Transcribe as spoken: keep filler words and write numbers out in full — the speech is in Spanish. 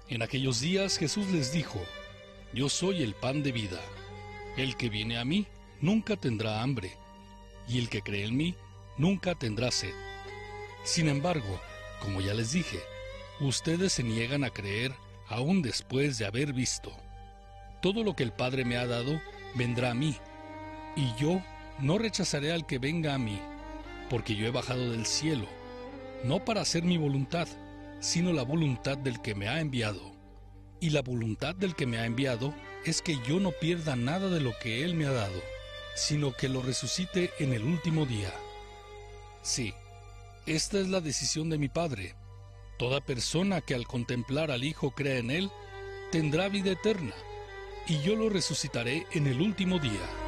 En aquellos días Jesús les dijo: Yo soy el pan de vida. El que viene a mí nunca tendrá hambre, y el que cree en mí nunca tendrá sed. Sin embargo, como ya les dije, ustedes se niegan a creer aún después de haber visto. Todo lo que el Padre me ha dado vendrá a mí, y yo no rechazaré al que venga a mí, porque yo he bajado del cielo, no para hacer mi voluntad, sino la voluntad del que me ha enviado. Y la voluntad del que me ha enviado es que yo no pierda nada de lo que Él me ha dado, sino que lo resucite en el último día. Sí, esta es la decisión de mi Padre. Toda persona que al contemplar al Hijo crea en Él, tendrá vida eterna, y yo lo resucitaré en el último día.